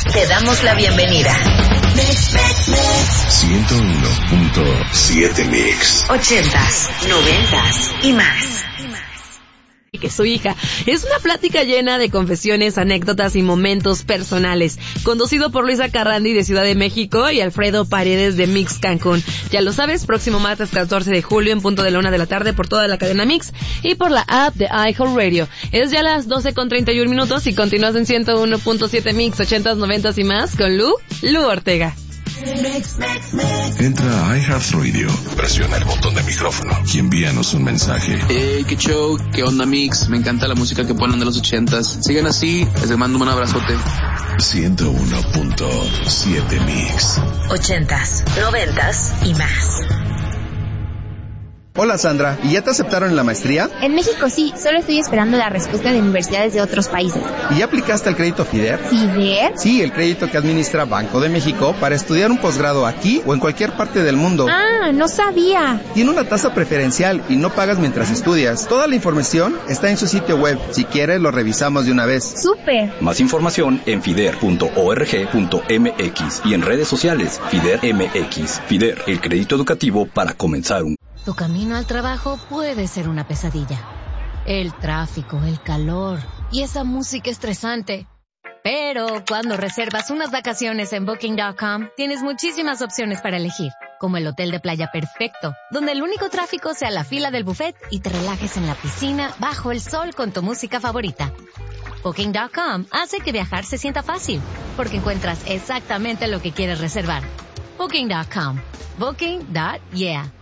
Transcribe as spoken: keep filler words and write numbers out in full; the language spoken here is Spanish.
Te damos la bienvenida. ciento uno punto siete Mix. Ochentas, noventas y más. Que su hija. Es una plática llena de confesiones, anécdotas y momentos personales. Conducido por Luisa Carrandi de Ciudad de México y Alfredo Paredes de Mix Cancún. Ya lo sabes, próximo martes catorce de julio en punto de la una de la tarde por toda la cadena Mix y por la app de iHeartRadio. Es ya las doce con treinta y un minutos y continúas en ciento uno punto siete Mix, ochentas, noventas y más con Lu, Lu Ortega. Entra a iHeartRadio, presiona el botón de micrófono y envíanos un mensaje. Hey, qué show, qué onda Mix, me encanta la música que ponen de los ochentas. Sigan así, les mando un abrazote. ciento uno punto siete Mix. Ochentas, noventas y más. Hola Sandra, ¿y ya te aceptaron en la maestría? En México sí, solo estoy esperando la respuesta de universidades de otros países. ¿Y ya aplicaste al crédito FIDER? ¿FIDER? Sí, el crédito que administra Banco de México para estudiar un posgrado aquí o en cualquier parte del mundo. Ah, no sabía. Tiene una tasa preferencial y no pagas mientras estudias. Toda la información está en su sitio web. Si quieres, lo revisamos de una vez. ¡Súper! Más información en fider punto org punto mx y en redes sociales FIDER M X. FIDER, el crédito educativo para comenzar un... Tu camino al trabajo puede ser una pesadilla. El tráfico, el calor y esa música estresante. Pero cuando reservas unas vacaciones en Booking punto com, tienes muchísimas opciones para elegir, como el hotel de playa perfecto, donde el único tráfico sea la fila del buffet y te relajes en la piscina bajo el sol con tu música favorita. Booking punto com hace que viajar se sienta fácil, porque encuentras exactamente lo que quieres reservar. Booking punto com. Booking. Yeah.